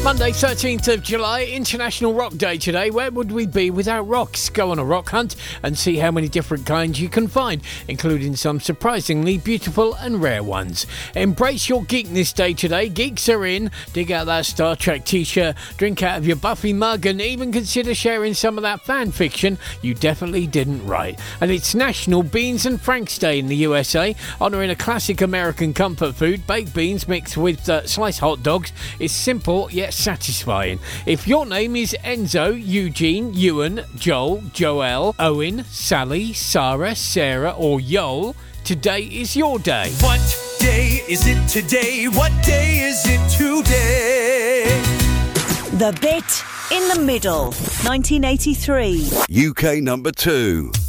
Monday, 13th of July, International Rock Day today. Where would we be without rocks? Go on a rock hunt and see how many different kinds you can find, including some surprisingly beautiful and rare ones. Embrace your geekness day today. Geeks are in. Dig out that Star Trek t-shirt, drink out of your Buffy mug, and even consider sharing some of that fan fiction you definitely didn't write. And it's National Beans and Franks Day in the USA, honouring a classic American comfort food. Baked beans mixed with sliced hot dogs is simple yet satisfying. If your name is Enzo, Eugene, Ewan, Joel, Joel, Owen, Sally, Sarah, Sarah or Yoel, today is your day. What day is it today? What day is it today? The Bit in the Middle, 1983. UK number 2.